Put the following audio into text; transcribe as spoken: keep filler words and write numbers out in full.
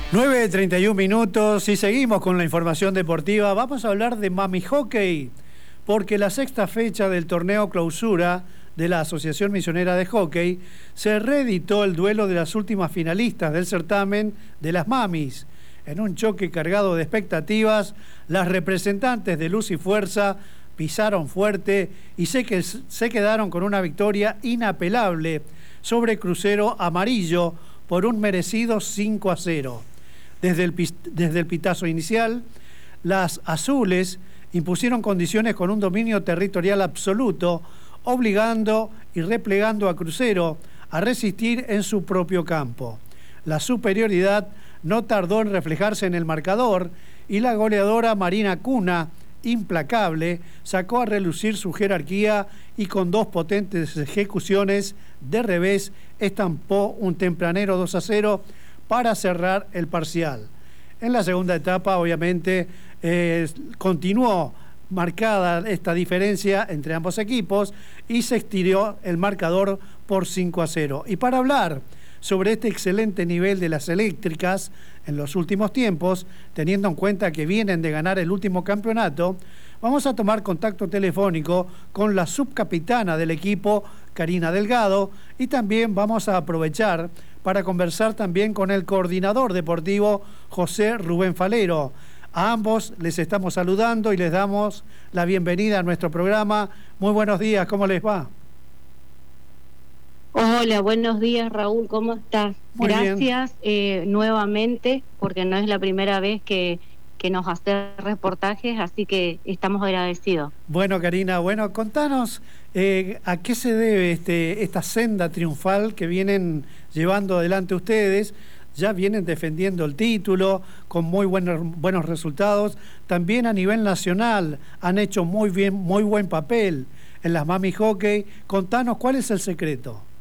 nueve treinta y un minutos y seguimos con la información deportiva. Vamos a hablar de Mami Hockey, porque la sexta fecha del torneo clausura de la Asociación Misionera de Hockey se reeditó el duelo de las últimas finalistas del certamen de las Mamis. En un choque cargado de expectativas, las representantes de Luz y Fuerza pisaron fuerte y se, que, se quedaron con una victoria inapelable sobre Crucero Amarillo por un merecido cinco a cero. Desde el, desde el pitazo inicial, las azules impusieron condiciones con un dominio territorial absoluto, obligando y replegando a Crucero a resistir en su propio campo. La superioridad no tardó en reflejarse en el marcador y la goleadora Marina Cuna, implacable, sacó a relucir su jerarquía y con dos potentes ejecuciones de revés estampó un tempranero dos a cero para cerrar el parcial. En la segunda etapa, obviamente, eh, continuó marcada esta diferencia entre ambos equipos y se estiró el marcador por cinco a cero. Y para hablar sobre este excelente nivel de las eléctricas en los últimos tiempos, teniendo en cuenta que vienen de ganar el último campeonato, vamos a tomar contacto telefónico con la subcapitana del equipo, Karina Delgado, y también vamos a aprovechar para conversar también con el coordinador deportivo, José Rubén Falero. A ambos les estamos saludando y les damos la bienvenida a nuestro programa. Muy buenos días, ¿cómo les va? Hola, buenos días, Raúl, ¿cómo estás? Muy Gracias eh, nuevamente, porque no es la primera vez que, que nos haces reportajes, así que estamos agradecidos. Bueno, Karina, bueno, contanos eh, a qué se debe este, esta senda triunfal que vienen llevando adelante ustedes. Ya vienen defendiendo el título con muy buenos, buenos resultados. También a nivel nacional han hecho muy bien, muy buen papel en las Mami Hockey. Contanos cuál es el secreto.